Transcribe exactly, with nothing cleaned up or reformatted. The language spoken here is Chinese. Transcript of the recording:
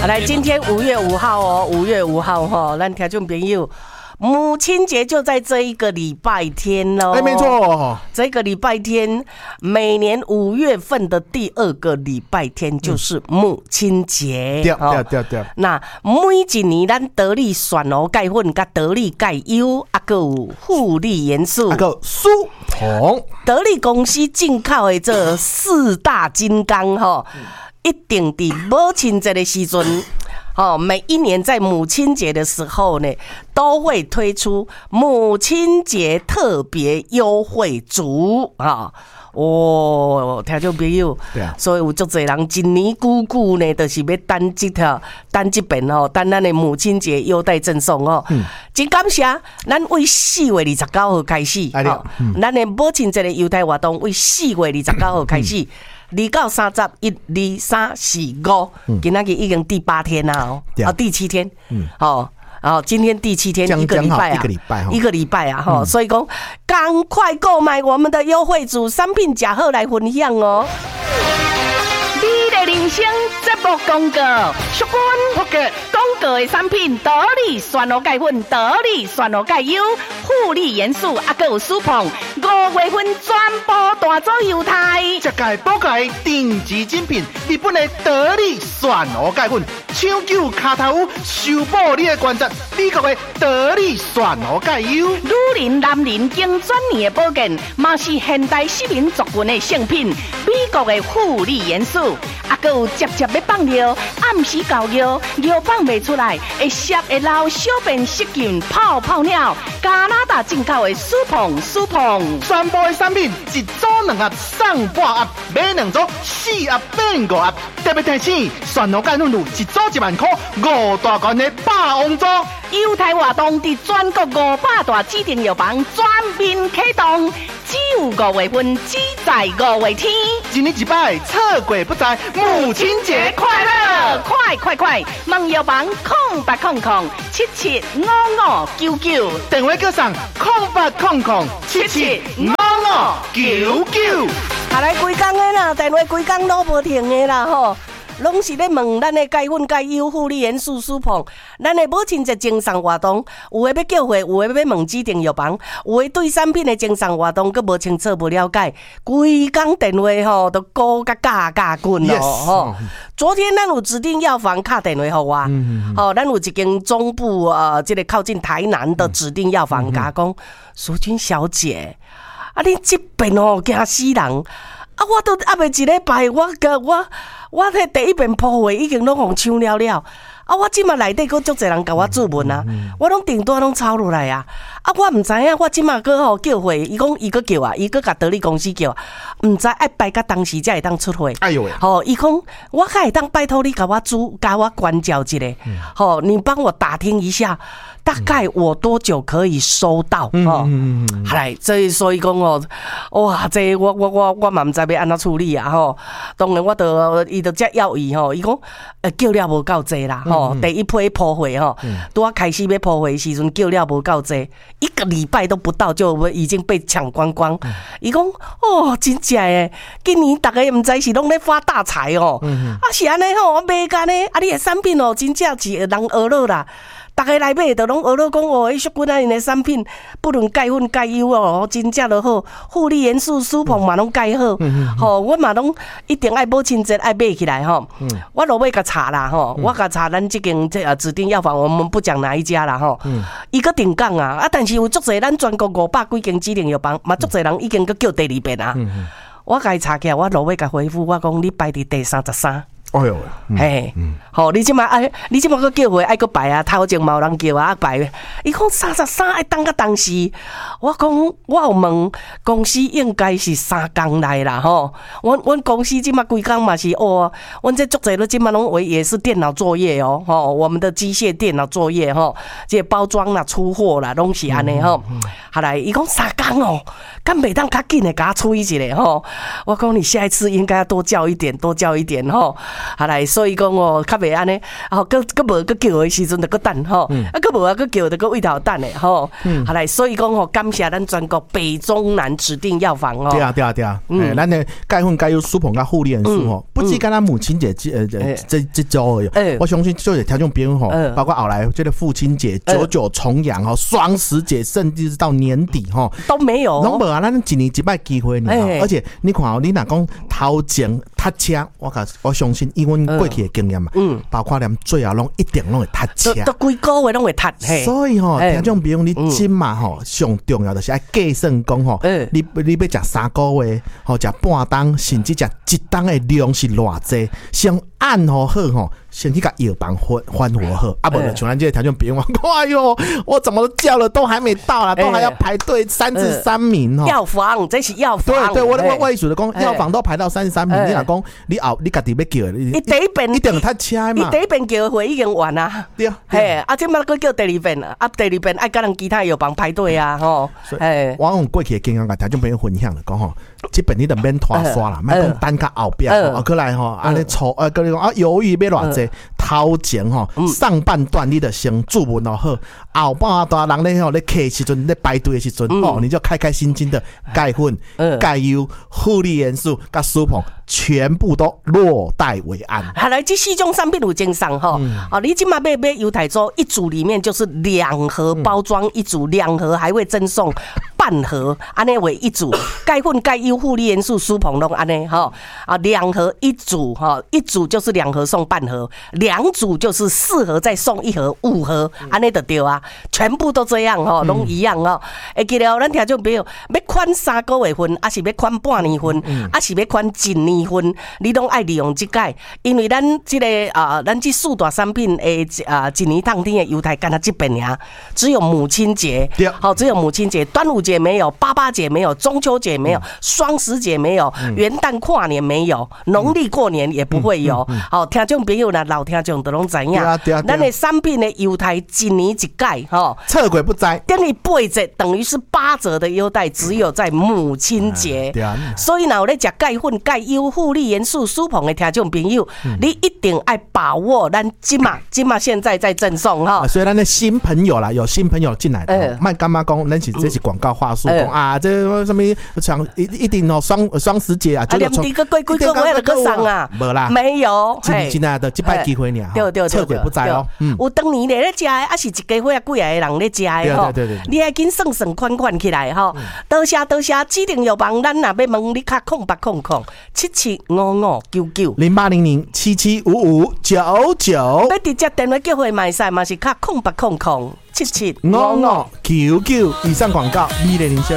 来，今天五月五号哦，五月五号哈，咱听众朋友，母亲节就在这一个礼拜天喽。 哎，没错， 这个礼拜天，每年五月份的第二个礼拜天就是母亲节。 对对对对。 那每一年咱得力选哦钙粉、甲得力钙优，啊个有护理元素， 啊个苏鹏， 得力公司进口的这四大金刚哈。一定在母亲节的时阵，哦，每一年在母亲节的时候呢，都会推出母亲节特别优惠组啊。哦，听众朋友， 对啊， 所以有足侪人一年久久呢，就是要等这条、等这边哦，等咱的母亲节优待赠送哦。嗯，真感谢，咱为四月二十九号开始，哦，嗯、咱的母亲节的优待活动为四月二十九号开始。嗯二到三十一、二、三、四、五，今仔日已经第八天啦哦，啊第七天，嗯，哦，然后今天第七天，一个礼拜啊， 一个礼拜， 一个礼拜啊，哈，所以讲赶快购买我们的优惠组商品，假贺来分享哦。你的人生节目广告，属君福格广告的产品，得力酸螺钙粉、得力酸螺钙优、护理元素，啊，还有舒碰，五月份全部大做优待。 这届补钙定级精品，日本的得力酸螺钙粉，抢救卡头乌，修补你的关节，美国的得力酸螺钙优， 女人、男人经专业的保健，嘛是现代市民族群的圣品，美国的护理元素。啊，还有接接要放尿，暗时搞尿，尿放袂出来，会湿会流，小便失禁，泡泡尿。加拿大进口的舒碰舒碰， 全部的产品一组两盒送半盒，买两组四盒变五盒。特别提醒，酸螺钙粉乳一组一万块，五大罐的霸王组。 优待活动伫全国五百大指定药房全面启动，只有五月份，只在五月天。 一年一摆，错过不再。母亲节快乐！ 快快快！问药房空八空空七七五五九九， 电话叫上空八空空七七五五九九。 下来规工的啦，电话规工拢无停的啦吼。拢是咧问咱的钙粉、钙优、护理元素、舒碰，咱的母亲节精送活动，有诶要叫货，有诶要问指定药房，有诶对产品的精送活动，佮无清楚、无了解，规工电话吼都高甲架架滚咯吼。昨天咱有指定药房打电话给我，嗯吼，咱有一间中部呃，这个靠近台南的指定药房，甲讲，淑君小姐，啊，你这边吼惊死人。啊！我都还袂一礼拜，我个我我迄第一遍铺货已经拢互抢了了。啊！我即马内底佫足侪人甲我注文啊，我拢订单拢抄落来啊！啊！我毋知影，我即马佫吼叫货，伊讲伊佫叫啊，伊佫甲得力公司叫，毋知爱拜到当时才会当出货。 哎呦喂！ 吼，伊讲我较会当拜托你甲我主，甲我关照一下，吼，你帮我打听一下。大概我多久可以收到？哦，好来，这所以讲哦，哇，这我我我我嘛唔知要安怎处理啊！吼，当然我都伊就只要伊吼，伊讲呃叫了无够济啦，吼，第一批铺货吼，拄啊开始要铺货时阵叫了无够济，一个礼拜都不到就已经被抢光光。伊讲哦，真正诶，今年大家唔知是拢咧发大财哦，啊是安尼吼，我卖干呢，啊你诶产品哦，真正是人学乐啦。大家来买，都拢学了讲哦，迄淑君啊，因的产品不论钙粉、钙优哦，真正都好，护理元素、舒碰嘛拢介好。吼，我嘛拢一定爱母亲节爱买起来吼。我落尾甲查啦吼，我甲查咱这间这指定药房，我们不讲哪一家啦吼。伊个定岗啊，啊，但是有足侪咱全国五百几间指定药房，嘛足侪人已经个叫第二遍啊。我甲伊查起来，我落尾甲回复，我讲你排伫第三十三。 哎呦， 嘿，好，你即马爱，你即马个叫货爱个排啊，头前嘛有人叫啊排。伊讲三十三爱等到当时，我讲我有问公司应该是三工来啦吼。阮阮公司即马规工嘛是哦，阮这足侪都即马拢为也是电脑作业哦，吼，我们的机械电脑作业吼，这包装啦、出货啦，拢是安尼吼。后来伊讲三工哦，敢袂当较紧的甲我催一下吼。我讲你下一次应该要多叫一点，多叫一点吼。 好来，所以讲哦，较袂安尼，吼，佮佮无佮叫的时阵就佮等吼，啊，佮无啊佮叫就佮位头等的吼，好来，所以讲吼，感谢咱全国北中南指定药房哦。 对啊，对啊，对啊，嗯，咱的钙粉、钙优、舒膨、甲护理元素吼，不止干咱母亲节这呃这这周而已，我相信就是听众朋友吼，包括后来这个父亲节、九九重阳吼、双十节，甚至是到年底吼， 都没有， 拢无啊，咱一年一摆机会呢，而且你看哦，你若讲头前踏车，我甲我相信以阮过去的经验嘛，嗯，包括连最后拢一定拢会踏车， 都规个月拢会踏， 所以吼，听众朋友，你今嘛吼，上重要就是爱计算讲吼，你你要食三个月，吼食半当，甚至食一当的量是偌济，先按好好吼，先去甲药房翻翻活好，啊不，像咱这个听众朋友讲，哎呦，我怎么都叫了，都还没到啦，都还要排队三至三名吼。 药房，这是药房。 对对，我我我意思就讲，药房都排到三十三名，你若讲你后你家己要叫， 你第一遍一定他车嘛， 你第一遍叫会已经完啊， 对啊， 嘿，啊，这摆佫叫第二遍啊，第二遍爱甲人其他药房排队啊，吼， 嘿，我用过去的经验甲听众朋友分享了，讲吼，这本你就免拖刷啦，莫讲等到后壁，啊，过来吼，安尼抽，啊，跟你讲啊，犹豫要偌济，头前吼上半段你就先注文就好，后半段人咧吼咧客时阵咧排队的时阵，哦，你就开开心心的钙粉、钙优、护理元素、甲舒膨全部都落袋为安。 好来，这四种产品有精上吼，哦，你今嘛买买犹太州一组里面就是两盒包装一组，两盒还会赠送半盒，安尼为一组，钙粉、钙优、护理元素、舒膨拢安尼吼，啊，两盒一组哈，一组就是两盒送半盒，两组就是四盒再送一盒，五盒安尼就对啊，全部都这样吼，拢一样哦。会记得咱听众朋友要款三个月份，还是要款半年份，还是要款一年份，你拢爱利用这个，因为咱这个啊，咱这四大产品诶啊，一年当天的犹太干它这边呀，只有母亲节，好，只有母亲节，端午节没有，八八节没有，中秋节没有，双十节没有，元旦跨年没有，农历过年也不会有。好，听众朋友啦，老听众都拢知影，咱的产品的优待一年一改，吼， 测鬼不摘， 等于八折，等于是八折的优待，只有在母亲节。所以呢，有咧食钙粉、钙优、护理元素、舒膨的听众朋友，你一定爱把握咱今嘛今嘛现在在赠送哈。 所以咱的新朋友啦，有新朋友进来的，卖干妈讲，咱是这是广告话术，讲啊，这什么像一一定哦双双十节啊， 啊，连第个贵贵个我也个上啊， 没啦， 没有， 今今来的这摆机会呢， 对对对， 测鬼不摘哦。 有当年咧咧食的，还是一家伙啊几个人咧食的吼，你还紧算算款款起来吼。多谢多谢，指定药房咱若要问你卡空八空空七七五五九九零八零零七七五五九九， 要直接电话叫回买晒嘛是卡空八空空七七五五九九。以上广告，美丽人生。